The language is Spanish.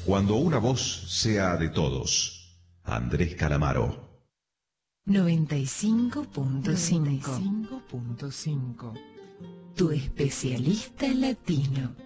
Cuando una voz sea de todos. Andrés Calamaro. 95.5. Tu especialista latino.